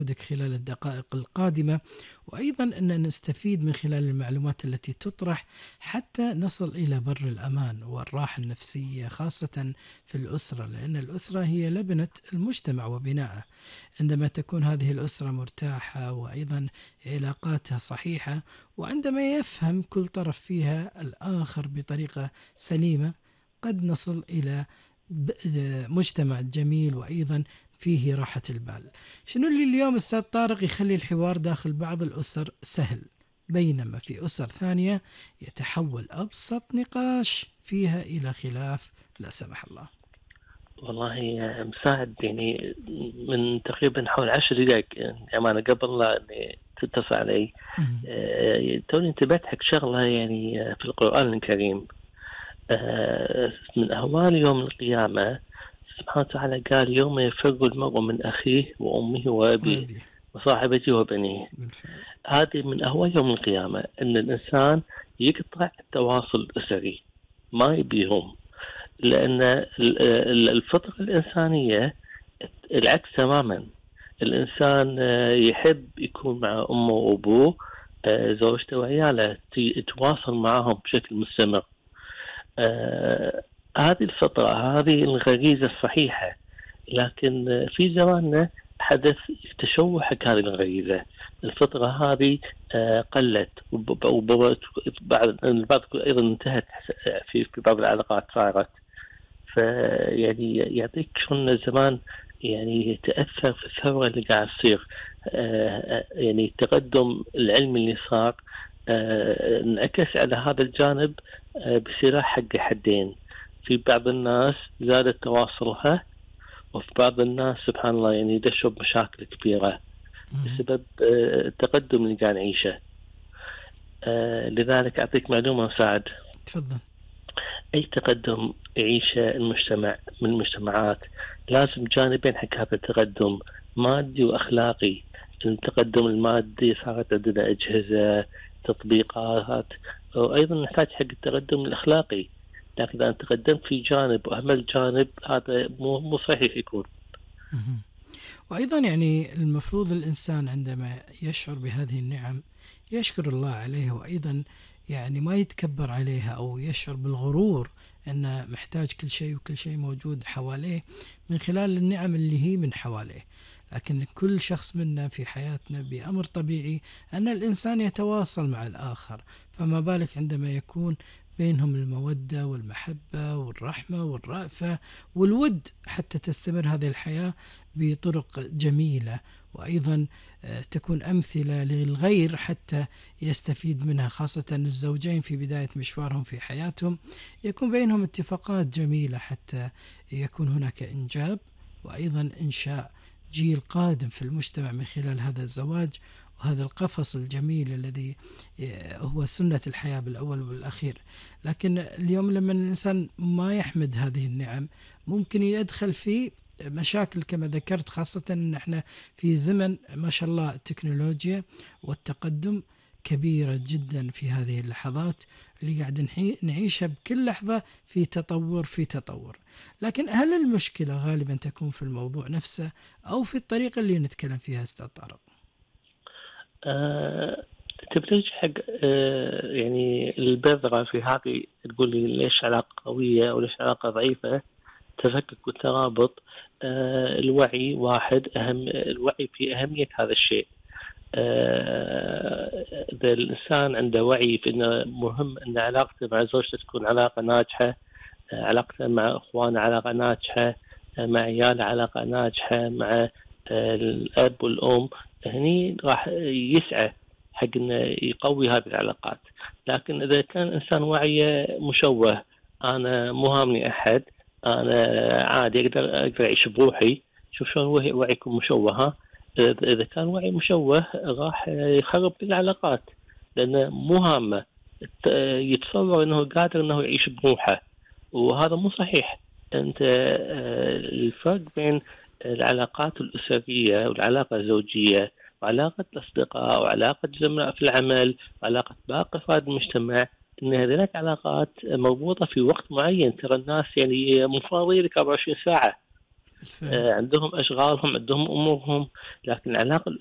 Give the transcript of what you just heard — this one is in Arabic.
خلال الدقائق القادمة، وأيضا أن نستفيد من خلال المعلومات التي تطرح حتى نصل إلى بر الأمان والراحة النفسية، خاصة في الأسرة، لأن الأسرة هي لبنة المجتمع وبناءه. عندما تكون هذه الأسرة مرتاحة وأيضا علاقاتها صحيحة، وعندما يفهم كل طرف فيها الآخر بطريقة سليمة، قد نصل إلى مجتمع جميل وأيضا فيه راحة البال. شنو اللي اليوم أستاذ طارق يخلي الحوار داخل بعض الأسر سهل، بينما في أسر ثانية يتحول أبسط نقاش فيها إلى خلاف لا سمح الله؟ والله مساعد يعني من تقريبا حول 10 دقائق يعني أنا قبل لا إني تتصل علي توني انتبهت حق شغلة يعني في القرآن الكريم من أهوال يوم القيامة سبحانه وتعالى قال يوم يفر المرء من أخيه وأمه وأبيه وصاحبته وبنيه. هذه من أهوال يوم القيامة، أن الإنسان يقطع التواصل الأسري ما يبيهم، لأن الفطرة الإنسانية العكس تماما. الإنسان يحب يكون مع أمه وأبوه زوجته وعياله، يتواصل معهم بشكل مستمر. هذه الفطرة، هذه الغريزة الصحيحة، لكن في زماننا حدث تشوه حق هذه الغريزة. الفطرة هذه قلت، وبعض أيضا انتهت في بعض العلاقات صارت. فيعني يعطيك شلون الزمان يعني تأثر في الثورة اللي قاعد تصير، يعني التقدم العلمي اللي صار انعكس على هذا الجانب بسلاح حق حدين. في بعض الناس زادت تواصلها، وفي بعض الناس سبحان الله يعني دشوا بمشاكل كبيرة بسبب التقدم اللي قاعد نعيشه. لذلك أعطيك معلومة مساعد. تفضل. أي تقدم يعيشه المجتمع من المجتمعات لازم جانبين حق هذا التقدم، مادي وأخلاقي. التقدم المادي صارت عندنا أجهزة، تطبيقات، وأيضا نحتاج حق التقدم الأخلاقي. لكن إذا تقدمت في جانب وأهمل جانب هذا مو صحيح يكون. وأيضا يعني المفروض الإنسان عندما يشعر بهذه النعم يشكر الله عليها، وأيضا يعني ما يتكبر عليها أو يشعر بالغرور أنه محتاج كل شيء وكل شيء موجود حواليه من خلال النعم اللي هي من حواليه. لكن كل شخص منا في حياتنا بأمر طبيعي أن الإنسان يتواصل مع الآخر، فما بالك عندما يكون بينهم المودة والمحبة والرحمة والرأفة والود، حتى تستمر هذه الحياة بطرق جميلة، وأيضا تكون أمثلة للغير حتى يستفيد منها، خاصة الزوجين في بداية مشوارهم في حياتهم يكون بينهم اتفاقات جميلة حتى يكون هناك إنجاب وأيضا إنشاء جيل قادم في المجتمع من خلال هذا الزواج وهذا القفص الجميل الذي هو سنة الحياة بالأول والأخير. لكن اليوم لما الإنسان ما يحمد هذه النعم ممكن يدخل في مشاكل كما ذكرت، خاصة أن احنا في زمن ما شاء الله التكنولوجيا والتقدم كبيرة جدا في هذه اللحظات اللي قاعد نعيشها، بكل لحظة في تطور في تطور. لكن هل المشكلة غالبا تكون في الموضوع نفسه أو في الطريقة اللي نتكلم فيها أستاذ طارق؟ تبتدي حق يعني البذرة في هذه، تقول لي ليش علاقة قوية وليش علاقة ضعيفة؟ تفكك والترابط. الوعي واحد، الوعي في أهمية هذا الشيء. إذا الإنسان عنده وعي في أنه مهم أن علاقته مع زوجته تكون علاقة ناجحة، علاقته مع أخوانه علاقة ناجحة، مع عياله علاقة ناجحة، مع الأب والأم، هني راح يسعى حق أنه يقوي هذه العلاقات. لكن إذا كان إنسان وعيه مشوه، أنا مو هامني أحد، أنا عادي أقدر أعيش بروحي، شوف شلون وعيكم مشوه. إذا كان وعي مشوه راح يخرب العلاقات، لأنه مو هامه، يتصور أنه قادر أنه يعيش بروحه، وهذا مو صحيح. أنت الفرق بين العلاقات الأسرية والعلاقة الزوجية وعلاقة الأصدقاء وعلاقة زملاء في العمل وعلاقة باقي أفراد المجتمع، إن هذه علاقات مربوطة في وقت معين. ترى الناس يعني مو فاضيين لك 24 ساعة، بالفعل. عندهم أشغالهم، عندهم أمورهم، لكن العلاقة